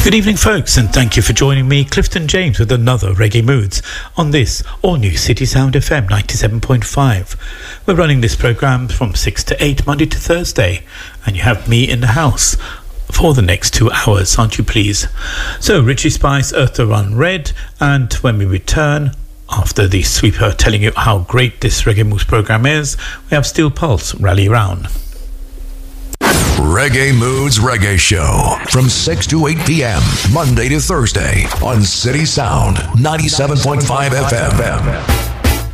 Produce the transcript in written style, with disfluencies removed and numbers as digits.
Good evening, folks, and thank you for joining me, Clifton James, with another Reggae Moods on this all-new City Sound FM 97.5. We're running this programme from 6 to 8, Monday to Thursday, and you have me in the house for the next 2 hours, aren't you pleased? So, Richie Spice, Earth to Run Red, and when we return, after the sweeper telling you how great this Reggae Moods programme is, we have Steel Pulse, Rally Round. Reggae Moods Reggae Show from 6 to 8 p.m. Monday to Thursday on City Sound 97.5 FM.